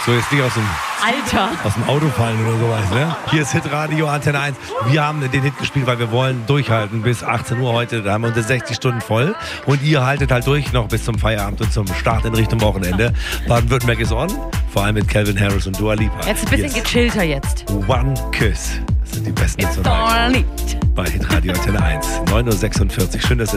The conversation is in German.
So, jetzt nicht aus dem Auto fallen oder sowas, ne? Hier ist Hitradio Antenne 1. Wir haben den Hit gespielt, weil wir wollen durchhalten bis 18 Uhr heute. Da haben wir unsere 60 Stunden voll. Und ihr haltet halt durch noch bis zum Feierabend und zum Start in Richtung Wochenende. Baden-Württemberg ist on. Vor allem mit Calvin Harris und Dua Lipa. Jetzt ein bisschen gechillter jetzt. One Kiss. Das sind die besten Hits von heute. Bei Hitradio Antenne 1. 9.46 Uhr. Schön, dass ihr